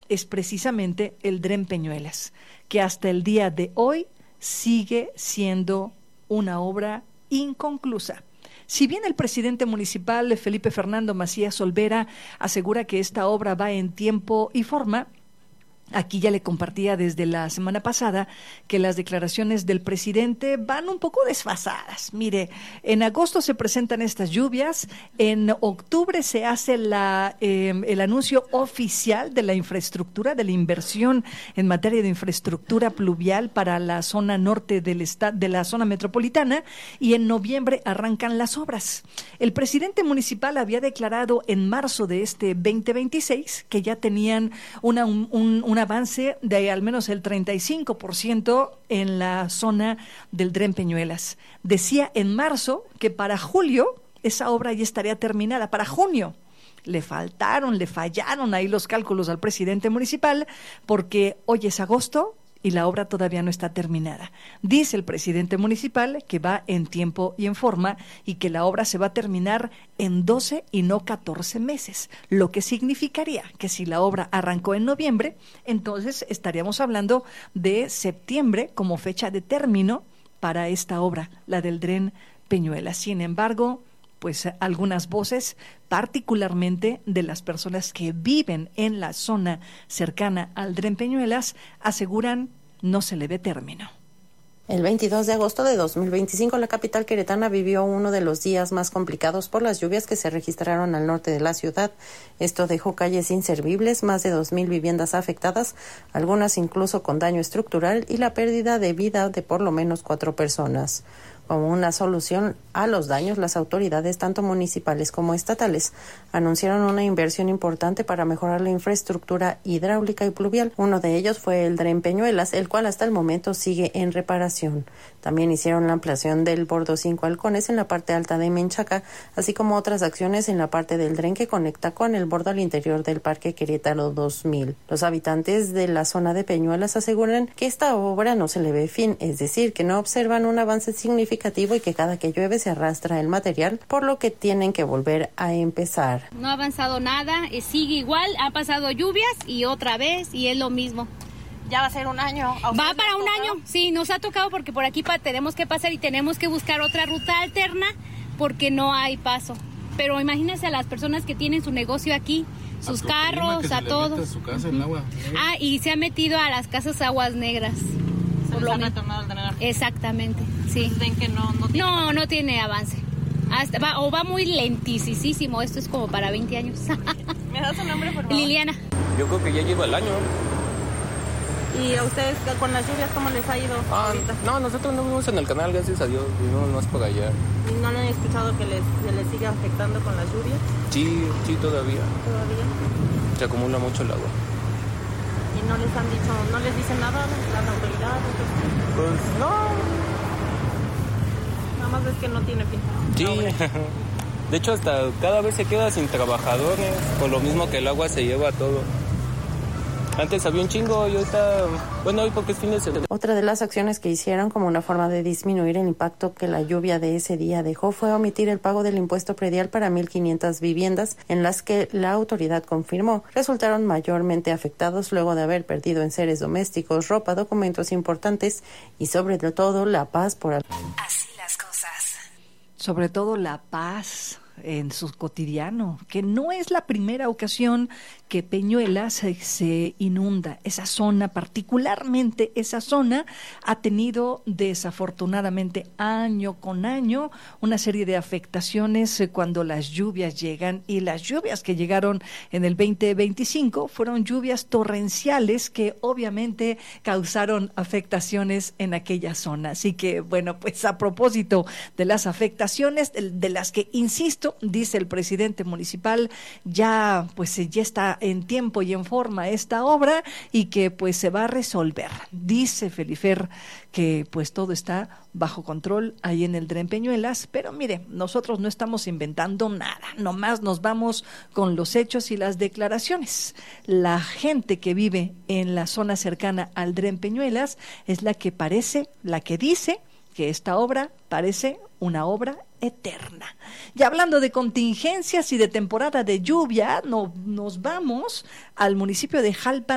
es precisamente el Dren Peñuelas, que hasta el día de hoy sigue siendo una obra inconclusa. Si bien el presidente municipal Felipe Fernando Macías Olvera asegura que esta obra va en tiempo y forma, aquí ya le compartía desde la semana pasada que las declaraciones del presidente van un poco desfasadas. Mire, en agosto se presentan estas lluvias, en octubre se hace el anuncio oficial de la infraestructura, de la inversión en materia de infraestructura pluvial para la zona norte de la zona metropolitana, y en noviembre arrancan las obras. El presidente municipal había declarado en marzo de este 2026 que ya tenían un avance de al menos el 35% en la zona del Dren Peñuelas. Decía en marzo que para julio esa obra ya estaría terminada. Para junio le fallaron ahí los cálculos al presidente municipal, porque hoy es agosto y la obra todavía no está terminada. Dice el presidente municipal que va en tiempo y en forma y que la obra se va a terminar en 12 y no 14 meses, lo que significaría que si la obra arrancó en noviembre, entonces estaríamos hablando de septiembre como fecha de término para esta obra, la del Dren Peñuelas. Sin embargo, pues algunas voces, particularmente de las personas que viven en la zona cercana al Dren Peñuelas, aseguran no se le ve término. El 22 de agosto de 2025, la capital queretana vivió uno de los días más complicados por las lluvias que se registraron al norte de la ciudad. Esto dejó calles inservibles, más de 2,000 viviendas afectadas, algunas incluso con daño estructural, y la pérdida de vida de por lo menos 4 personas. Como una solución a los daños, las autoridades, tanto municipales como estatales, anunciaron una inversión importante para mejorar la infraestructura hidráulica y pluvial. Uno de ellos fue el Dren Peñuelas, el cual hasta el momento sigue en reparación. También hicieron la ampliación del bordo 5 Halcones en la parte alta de Menchaca, así como otras acciones en la parte del dren que conecta con el bordo al interior del Parque Querétaro 2000. Los habitantes de la zona de Peñuelas aseguran que esta obra no se le ve fin, es decir, que no observan un avance significativo y que cada que llueve se arrastra el material, por lo que tienen que volver a empezar. No ha avanzado nada, sigue igual, ha pasado lluvias y otra vez y es lo mismo. Ya va a ser un año. Va para un año, sí, nos ha tocado porque por aquí tenemos que pasar y tenemos que buscar otra ruta alterna porque no hay paso. Pero imagínense a las personas que tienen su negocio aquí, sus carros, a todo. Su casa, el agua. Y se ha metido a las casas aguas negras. Se les ha retornado el drenaje. Exactamente, sí. ¿Ven que no tiene avance? Va muy lentísimo. Esto es como para 20 años. ¿Me das su nombre, por favor? Liliana. Yo creo que ya lleva el año. ¿Y a ustedes con las lluvias cómo les ha ido ahorita? No, nosotros no vivimos en el canal, gracias a Dios, vivimos más por allá. ¿Y no le han escuchado que se les sigue afectando con las lluvias? Sí, todavía. ¿Todavía? Se acumula mucho el agua. ¿Y no les dicen nada las autoridades? Pues no. Nada más es que no tiene fin. Sí. De hecho, hasta cada vez se queda sin trabajadores, por lo mismo que el agua se lleva todo. Antes había un chingo y ahorita, hoy porque es fin de semana. Otra de las acciones que hicieron como una forma de disminuir el impacto que la lluvia de ese día dejó fue omitir el pago del impuesto predial para 1,500 viviendas en las que la autoridad confirmó resultaron mayormente afectados luego de haber perdido enseres domésticos, ropa, documentos importantes y sobre todo la paz por... Así las cosas. Sobre todo la paz en su cotidiano, que no es la primera ocasión que Peñuelas se inunda. Esa zona, particularmente esa zona, ha tenido desafortunadamente año con año una serie de afectaciones cuando las lluvias llegan, y las lluvias que llegaron en el 2025 fueron lluvias torrenciales que obviamente causaron afectaciones en aquella zona. Así que, bueno, pues a propósito de las afectaciones, de las que, insisto, dice el presidente municipal, ya está en tiempo y en forma esta obra y que pues se va a resolver. Dice Felifer que pues todo está bajo control ahí en el Dren Peñuelas, pero mire, nosotros no estamos inventando nada, nomás nos vamos con los hechos y las declaraciones. La gente que vive en la zona cercana al Dren Peñuelas es la que dice que esta obra parece una obra eterna. Y hablando de contingencias y de temporada de lluvia, nos vamos al municipio de Jalpan